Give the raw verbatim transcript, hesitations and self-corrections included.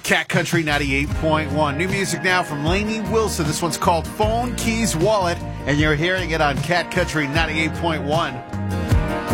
Cat Country ninety-eight point one. New music now from Lainey Wilson. This one's called Phone Keys Wallet, and you're hearing it on Cat Country ninety-eight point one.